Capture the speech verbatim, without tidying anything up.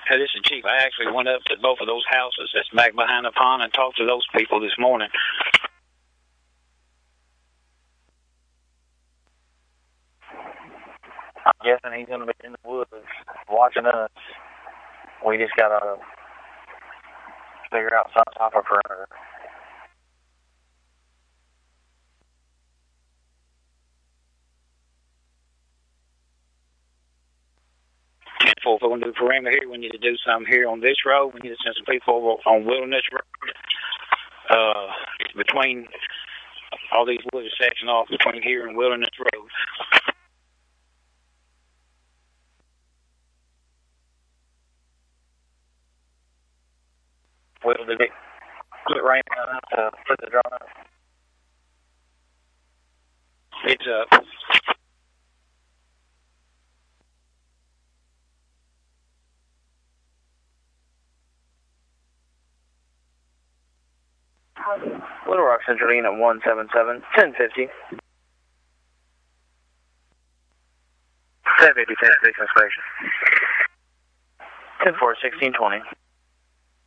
Hey, this is Chief. I actually went up to both of those houses that's back behind the pond and talked to those people this morning. I'm guessing he's going to be in the woods watching us. We just got to figure out some type of perimeter. ten four, if we're going to do perimeter here, we need to do something here on this road. We need to send some people on Wilderness Road. Uh, between all these woods section off between here and Wilderness Road. Will, did it quit raining enough to put the drone up? It's up. Little Rock Central Unit one seven seven, ten fifty. ten fifty, ten fifty inspection. ten four, sixteen twenty.